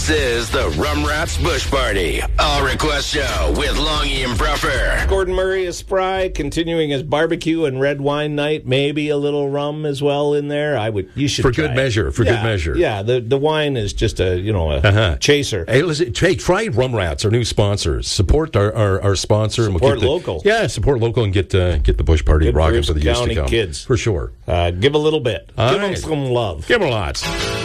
This is the Rum Rats Bush Party, all request show with Longy and Bruffer. Gordon Murray is spry, continuing his barbecue and red wine night. Maybe a little rum as well in there. You should for try good measure. it. Good measure. Yeah, the wine is just a chaser. Hey, listen, try Rum Rats, our new sponsors. Support our sponsor. Support local. Yeah, support local and get the Bush Party rocking for the years to come. Kids. For sure. Give a little bit. All Give them right. some love. Give them lots.